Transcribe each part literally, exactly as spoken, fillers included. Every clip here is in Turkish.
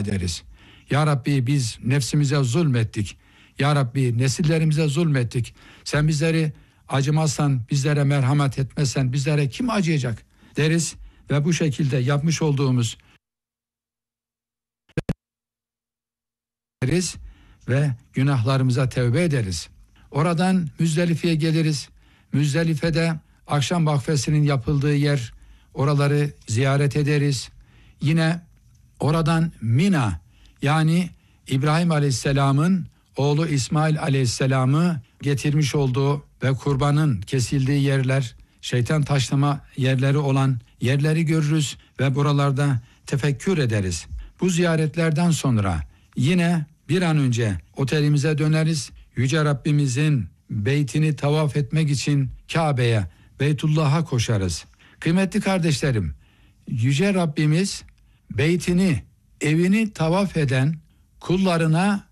ederiz. Ya Rabbi biz nefsimize zulmettik. Ya Rabbi nesillerimize zulmettik. Sen bizleri acımazsan, bizlere merhamet etmezsen bizlere kim acıyacak deriz ve bu şekilde yapmış olduğumuz deriz ve günahlarımıza tevbe ederiz. Oradan Müzdelife'ye geliriz. Müzdelife'de akşam vakfesinin yapıldığı yer, oraları ziyaret ederiz. Yine oradan Mina, yani İbrahim Aleyhisselam'ın oğlu İsmail Aleyhisselam'ı getirmiş olduğu ve kurbanın kesildiği yerler, şeytan taşlama yerleri olan yerleri görürüz ve buralarda tefekkür ederiz. Bu ziyaretlerden sonra yine bir an önce otelimize döneriz. Yüce Rabbimizin beytini tavaf etmek için Kabe'ye, Beytullah'a koşarız. Kıymetli kardeşlerim, Yüce Rabbimiz beytini, evini tavaf eden kullarına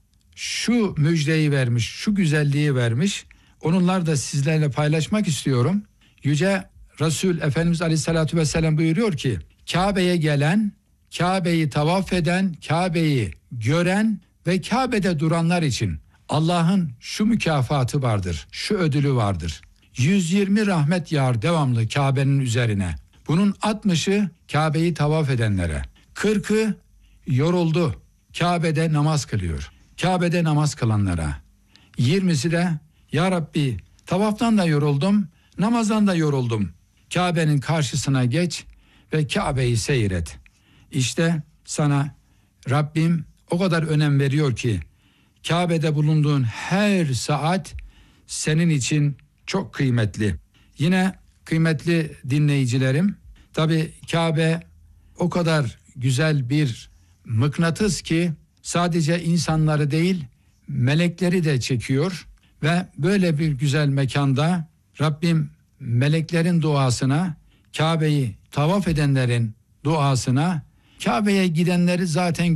şu müjdeyi vermiş, şu güzelliği vermiş. Onunla da sizlerle paylaşmak istiyorum. Yüce Resul Efendimiz Aleyhisselatü Vesselam buyuruyor ki, Kabe'ye gelen, Kabe'yi tavaf eden, Kabe'yi gören ve Kabe'de duranlar için Allah'ın şu mükafatı vardır, şu ödülü vardır. yüz yirmi rahmet yağar devamlı Kabe'nin üzerine. Bunun altmışı Kabe'yi tavaf edenlere, kırkı yoruldu, Kabe'de namaz kılıyor. Kabe'de namaz kılanlara, yirmisi de ya Rabbi tavaftan da yoruldum, namazdan da yoruldum. Kabe'nin karşısına geç ve Kabe'yi seyret. İşte sana Rabbim o kadar önem veriyor ki Kabe'de bulunduğun her saat senin için çok kıymetli. Yine kıymetli dinleyicilerim, tabii Kabe o kadar güzel bir mıknatıs ki sadece insanları değil melekleri de çekiyor ve böyle bir güzel mekanda Rabbim meleklerin duasına, Kabe'yi tavaf edenlerin duasına, Kabe'ye gidenleri zaten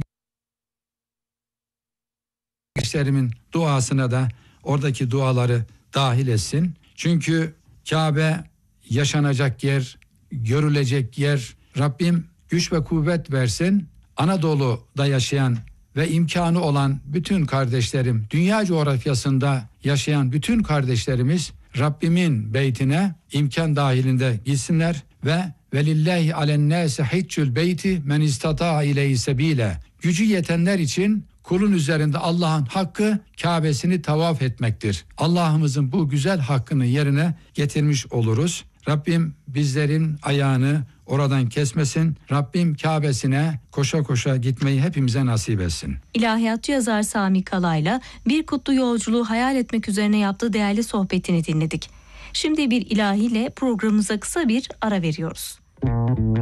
kardeşlerimin duasına da oradaki duaları dahil etsin. Çünkü Kabe yaşanacak yer, görülecek yer. Rabbim güç ve kuvvet versin. Anadolu'da yaşayan ve imkanı olan bütün kardeşlerim, dünya coğrafyasında yaşayan bütün kardeşlerimiz Rabbimin beytine imkan dahilinde gitsinler ve velillahi alennâse hiccül beyti men istata ileyhi sebîle. Gücü yetenler için kulun üzerinde Allah'ın hakkı Kabe'sini tavaf etmektir. Allah'ımızın bu güzel hakkını yerine getirmiş oluruz. Rabbim bizlerin ayağını oradan kesmesin. Rabbim Kabe'sine koşa koşa gitmeyi hepimize nasip etsin. İlahiyatçı yazar Sami Kala'yla bir kutlu yolculuğu hayal etmek üzerine yaptığı değerli sohbetini dinledik. Şimdi bir ilahiyle programımıza kısa bir ara veriyoruz.